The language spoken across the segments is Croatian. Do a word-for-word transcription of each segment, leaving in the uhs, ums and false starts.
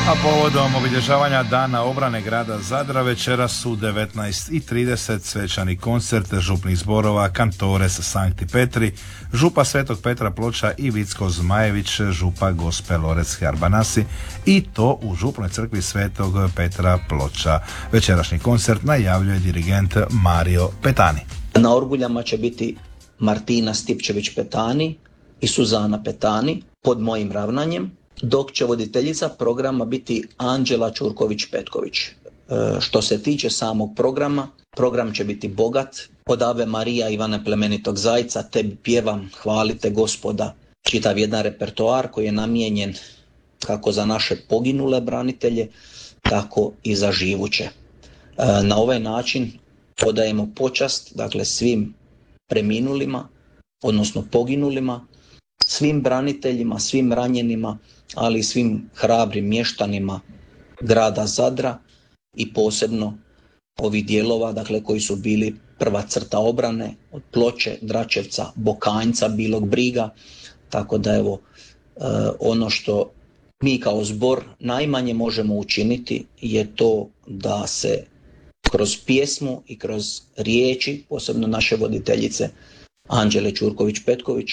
A povodom obilježavanja Dana obrane grada Zadra večeras u devetnaest i trideset svečani koncert župnih zborova Kantores Sankti Petri, župa Svetog Petra Ploča i Vicko Zmajević, župa Gospe Loretske Arbanasi, i to u župnoj crkvi Svetog Petra Ploča. Večerašnji koncert najavljuje dirigent Mario Petani. Na orguljama će biti Martina Stipčević Petani i Suzana Petani pod mojim ravnanjem, dok će voditeljica programa biti Anđela Čurković-Petković. E, što se tiče samog programa, program će biti bogat, od Ave Marija Ivana Plemenitog Zajca, Tebi pjevam, Hvalite Gospoda, čitav jedan repertoar koji je namijenjen kako za naše poginule branitelje, tako i za živuće. E, na ovaj način odajemo počast, dakle, svim preminulima, odnosno poginulima, svim braniteljima, svim ranjenima, ali i svim hrabrim mještanima grada Zadra i posebno ovih dijelova, dakle, koji su bili prva crta obrane od Ploče, Dračevca, Bokanjca, Bilog Briga. Tako da evo, ono što mi kao zbor najmanje možemo učiniti je to da se kroz pjesmu i kroz riječi, posebno naše voditeljice Anđele Čurković-Petković,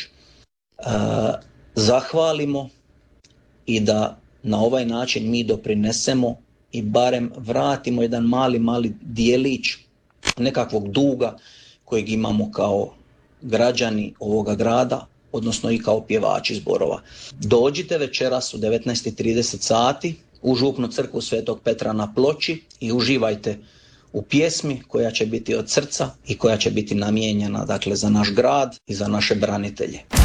zahvalimo i da na ovaj način mi doprinesemo i barem vratimo jedan mali, mali dijelić nekakvog duga kojeg imamo kao građani ovoga grada, odnosno i kao pjevači zborova. Dođite večeras u devetnaest i trideset sati u župnu crkvu Svetog Petra na Ploči i uživajte u pjesmi koja će biti od srca i koja će biti namijenjena, dakle, za naš grad i za naše branitelje.